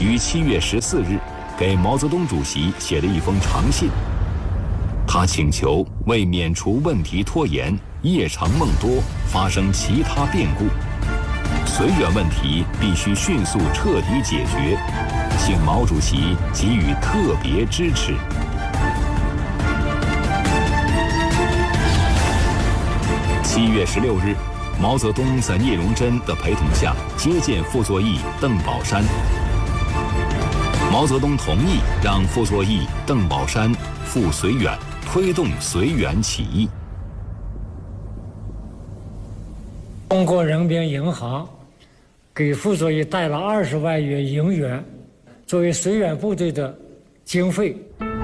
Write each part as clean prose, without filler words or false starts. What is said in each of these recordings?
于7月14日给毛泽东主席写了一封长信，他请求为免除问题拖延、夜长梦多发生其他变故，绥远问题必须迅速彻底解决，请毛主席给予特别支持。7月16日，毛泽东在聂荣臻的陪同下接见傅作义、邓宝山。毛泽东同意让傅作义、邓宝山赴绥远，推动绥远起义。 中国人民银行给傅作义贷了20万元银元，作为绥远部队的经费。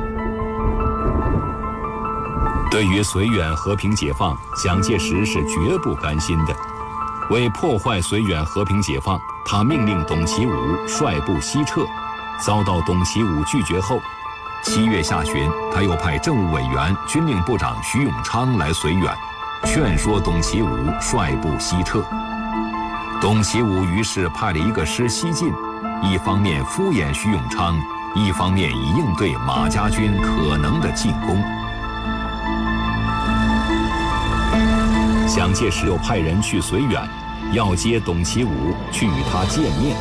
对于绥远和平解放，蒋介石是绝不甘心的。为破坏绥远和平解放，他命令董其武率部西撤，遭到董其武拒绝后，7月下旬，他又派政务委员、军令部长徐永昌来绥远，劝说董其武率部西撤。董其武于是派了一个师西进，一方面敷衍徐永昌，一方面以应对马家军可能的进攻。蒋介石又派人去绥远，要接董其武去与他见面。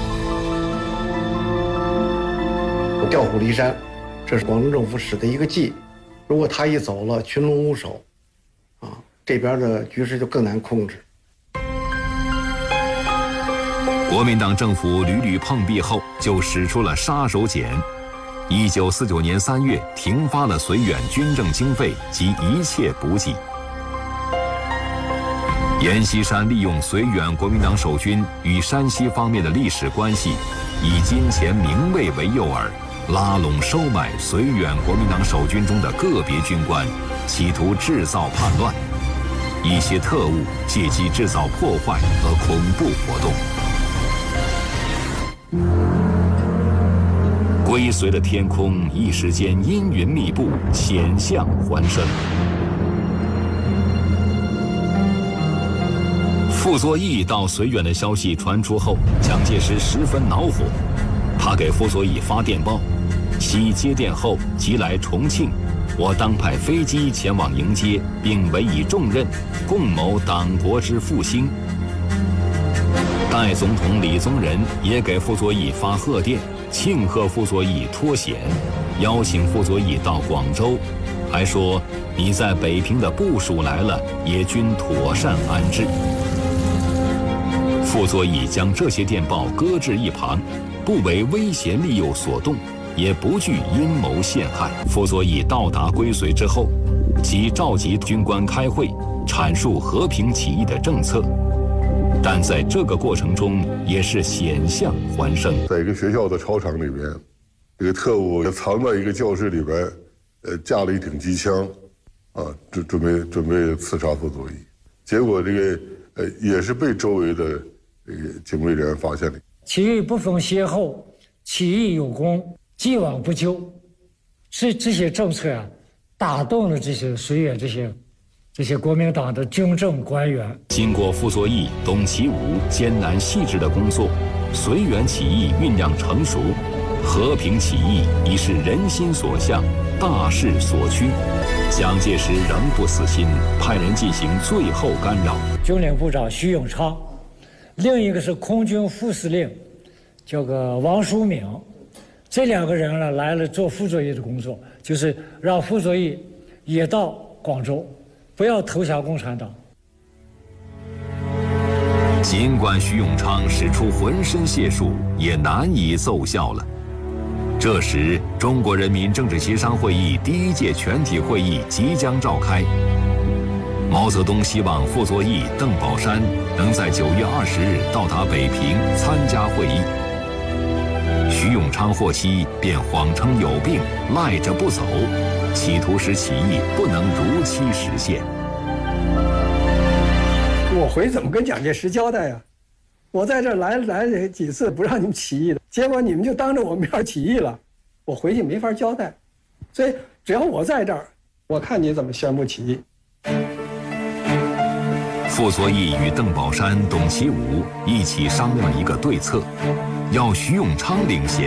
调虎离山，这是广东政府使的一个计。如果他一走了，群龙无首，这边的局势就更难控制。 国民党政府屡屡碰壁后，就使出了杀手锏。1949年3月，停发了绥远军政经费及一切补给。阎锡山利用绥远国民党守军与山西方面的历史关系，以金钱名位为诱饵，拉拢收买绥远国民党守军中的个别军官，企图制造叛乱。一些特务借机制造破坏和恐怖活动。归绥的天空一时间阴云密布，险象环生。傅作义到绥远的消息传出后，蒋介石十分恼火，他给傅作义发电报，其接电后即来重庆，我当派飞机前往迎接，并委以重任，共谋党国之复兴。代总统李宗仁也给傅作义发贺电，庆贺傅作义脱险，邀请傅作义到广州，还说你在北平的部署来了，也均妥善安置。傅作义将这些电报搁置一旁，不为威胁利诱所动，也不惧阴谋陷害。傅作义到达归绥之后，即召集军官开会，阐述和平起义的政策。但在这个过程中，也是险象环生。 在一个学校的操场里边，这个特务藏在一个教室里边，架了一挺机枪，准备刺杀傅作义。结果这个也是被周围的这个警卫人员发现了。 起义不分先后，起义有功，既往不咎，是这些政策啊，打动了这些绥远这些国民党的军政官员。 经过傅作义、董其武艰难细致的工作，绥远起义酝酿成熟，和平起义已是人心所向，大势所趋。蒋介石仍不死心，派人进行最后干扰。 军令部长徐永昌，另一个是空军副司令，叫个王叔敏，这两个人呢来了做傅作义的工作，就是让傅作义也到广州，不要投降共产党。 尽管徐永昌使出浑身解数，也难以奏效了。这时，中国人民政治协商会议第1届全体会议即将召开。毛泽东希望傅作义、邓宝山能在9月20日到达北平参加会议。徐永昌获悉，便谎称有病，赖着不走，企图使起义不能如期实现。 我回怎么跟蒋介石交代呀？我在这来几次不让你们起义的，结果你们就当着我面起义了，我回去没法交代。所以只要我在这儿，我看你怎么宣布起义。 傅作义与邓宝山、董其武一起商量一个对策，要徐永昌领衔。